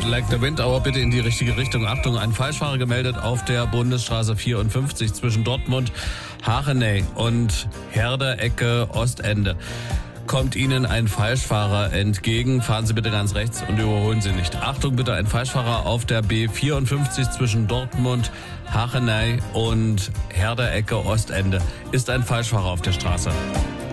Like the Wind, aber bitte in die richtige Richtung. Achtung, ein Falschfahrer gemeldet auf der Bundesstraße 54 zwischen Dortmund, Hachenay und Herder, Ecke, Ostende. Kommt Ihnen ein Falschfahrer entgegen, fahren Sie bitte ganz rechts und überholen Sie nicht. Achtung bitte, ein Falschfahrer auf der B54 zwischen Dortmund, Hachenay und Herder, Ecke, Ostende. Ist ein Falschfahrer auf der Straße.